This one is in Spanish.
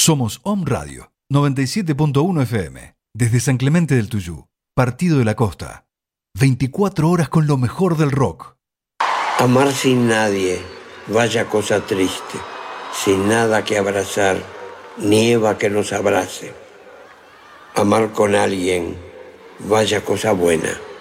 Somos Om Radio 97.1 FM, desde San Clemente del Tuyú, Partido de la Costa. 24 horas con lo mejor del rock. Amar sin nadie, vaya cosa triste, sin nada que abrazar, nieva que nos abrace. Amar con alguien, vaya cosa buena.